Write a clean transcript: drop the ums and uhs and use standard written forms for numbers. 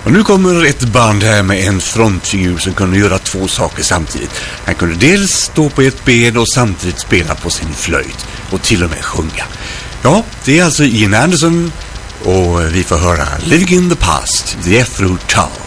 Och nu kommer ett band här med en frontfigur som kunde göra två saker samtidigt. Han kunde dels stå på ett ben och samtidigt spela på sin flöjt och till och med sjunga. Ja, det är alltså Ian Anderson och vi får höra Living in the Past, Jethro Tull.